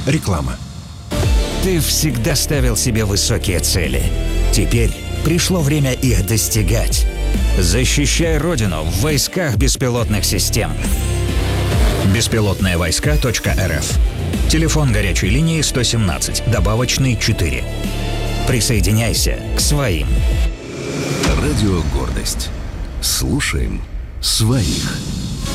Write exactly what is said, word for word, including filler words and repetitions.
Реклама. Ты всегда ставил себе высокие цели. Теперь пришло время их достигать. Защищай Родину в войсках беспилотных систем. беспилотные войска точка эр эф. Телефон горячей линии сто семнадцать, добавочный четыре. Присоединяйся к своим. Радио «Гордость». Слушаем своих.